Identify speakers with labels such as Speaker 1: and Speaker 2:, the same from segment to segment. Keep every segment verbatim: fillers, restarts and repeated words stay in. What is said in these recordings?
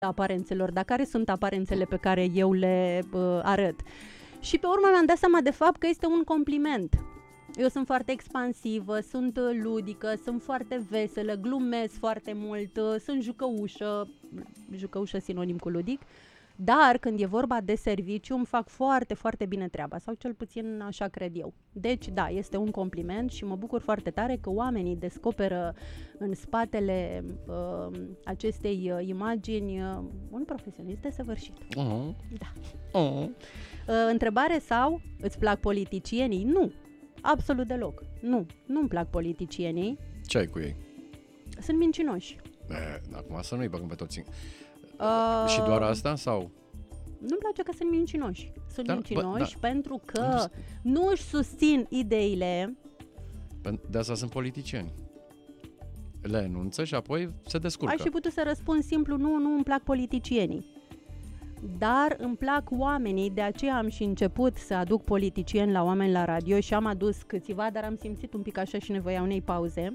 Speaker 1: aparențelor, dar care sunt aparențele pe care eu le uh, arăt. Și pe urmă mi-am dat seama de fapt că este un compliment. Eu sunt foarte expansivă, sunt ludică, sunt foarte veselă, glumesc foarte mult, sunt jucăușă, jucăușă sinonim cu ludic, dar când e vorba de serviciu îmi fac foarte, foarte bine treaba, sau cel puțin așa cred eu. Deci da, este un compliment și mă bucur foarte tare că oamenii descoperă în spatele uh, acestei uh, imagini uh, un profesionist desăvârșit.
Speaker 2: Uh-huh.
Speaker 1: Da.
Speaker 2: Uh-huh.
Speaker 1: Uh, întrebare sau îți plac politicienii? Nu. Absolut deloc. Nu. Nu-mi plac politicienii.
Speaker 2: Ce ai cu ei?
Speaker 1: Sunt mincinoși.
Speaker 2: E, acum să nu-i băgăm pe toți.
Speaker 1: Uh,
Speaker 2: și doar asta sau?
Speaker 1: Nu-mi place că sunt mincinoși. Sunt
Speaker 2: da,
Speaker 1: mincinoși
Speaker 2: bă, da.
Speaker 1: pentru că nu își susțin ideile.
Speaker 2: De asta sunt politicieni. Le enunță și apoi se descurcă.
Speaker 1: Aș fi putut să răspund simplu, nu, nu îmi plac politicienii. Dar îmi plac oamenii, de aceea am și început să aduc politicieni la oameni la radio și am adus câțiva, dar am simțit un pic așa și nevoia unei pauze.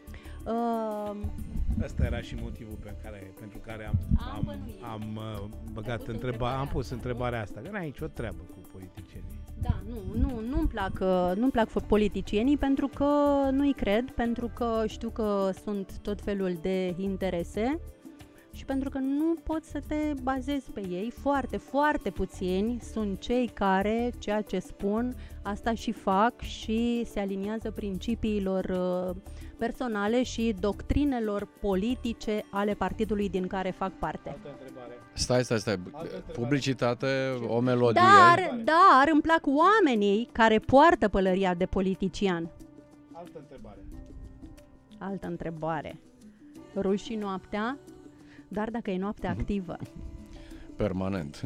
Speaker 1: Uh,
Speaker 3: Asta era și motivul pe care, pentru care am, am, am, am uh, băgat întreba, am pus întrebarea asta, că n-ai nicio treabă cu politicienii.
Speaker 1: Da, nu, nu, nu-mi plac, nu-mi plac politicienii pentru că nu-i cred, pentru că știu că sunt tot felul de interese și pentru că nu poți să te bazezi pe ei. Foarte, foarte puțini sunt cei care, ceea ce spun, asta și fac și se aliniază principiilor uh, personale și doctrinelor politice ale partidului din care fac parte.
Speaker 3: Altă întrebare.
Speaker 2: Stai, stai, stai. Publicitate, o melodie.
Speaker 1: Dar, dar îmi plac oamenii care poartă pălăria de politician.
Speaker 3: Altă întrebare.
Speaker 1: Altă întrebare. Ruși și noaptea? Dar dacă e noapte activă.
Speaker 2: Permanent.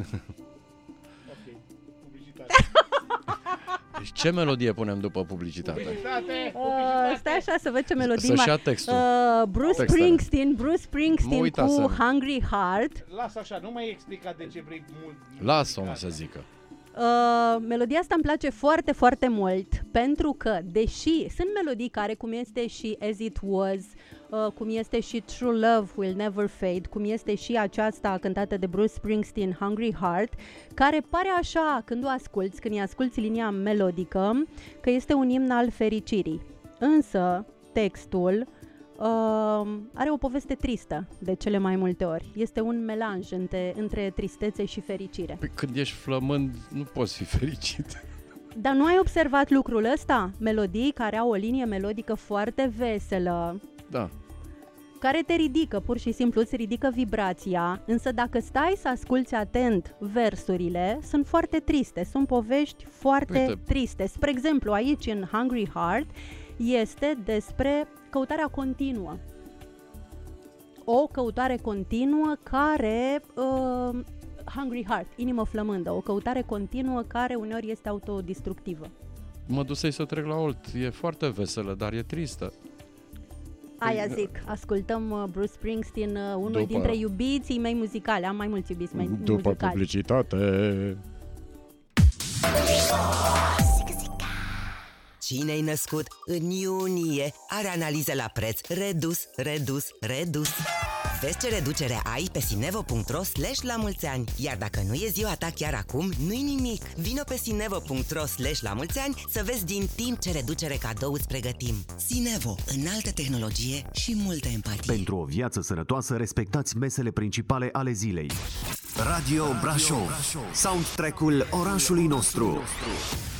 Speaker 3: Ok, publicitate.
Speaker 2: Deci ce melodie punem după publicitate?
Speaker 3: Publicitate,
Speaker 1: Uh,
Speaker 3: publicitate.
Speaker 1: stai așa să văd ce melodie
Speaker 2: Să-și
Speaker 1: mai...
Speaker 2: ia textul.
Speaker 1: Uh, Bruce
Speaker 2: Textele.
Speaker 1: Springsteen, Bruce Springsteen
Speaker 2: Mă
Speaker 1: cu
Speaker 2: uitasem.
Speaker 1: Hungry Heart.
Speaker 3: Lasă așa, nu mai explica de ce vrei mult.
Speaker 2: Lasă-o să zică.
Speaker 1: Uh, melodia asta îmi place foarte, foarte mult pentru că, deși sunt melodii care, cum este și As It Was, uh, cum este și True Love Will Never Fade, cum este și aceasta cântată de Bruce Springsteen, Hungry Heart, care pare așa, când o asculți, când îi asculți linia melodică, că este un imn al fericirii. Însă, textul Uh, are o poveste tristă de cele mai multe ori. Este un melanj între, între tristețe și fericire.
Speaker 2: Păi când ești flămând, nu poți fi fericit.
Speaker 1: Dar nu ai observat lucrul ăsta? Melodii care au o linie melodică foarte veselă,
Speaker 2: Da.
Speaker 1: care te ridică, pur și simplu îți ridică vibrația, însă dacă stai să asculți atent versurile, sunt foarte triste, sunt povești foarte
Speaker 2: Uite.
Speaker 1: triste. Spre exemplu, aici în Hungry Heart este despre căutarea continuă. O căutare continuă care... Uh, Hungry Heart, inimă flămândă, o căutare continuă care uneori este autodistructivă.
Speaker 2: Mă dusei să trec la Olt. E foarte veselă, dar e tristă.
Speaker 1: Aia zic, ascultăm uh, Bruce Springsteen, uh, unul
Speaker 2: După-
Speaker 1: dintre iubiții mei muzicali. Am mai mulți iubiți mei
Speaker 2: După
Speaker 1: muzicali.
Speaker 2: publicitate.
Speaker 4: Cine-i născut în iunie are analiză la preț redus, redus, redus. Vezi ce reducere ai pe sinevo punct ro slash la mulți ani. Iar dacă nu e ziua ta chiar acum, nu-i nimic. Vino pe sinevo punct ro slash la mulți ani să vezi din timp ce reducere cadou îți pregătim. Sinevo, înaltă tehnologie și multă empatie.
Speaker 5: Pentru o viață sănătoasă, respectați mesele principale ale zilei. Radio Brașov. Soundtrack-ul orașului nostru.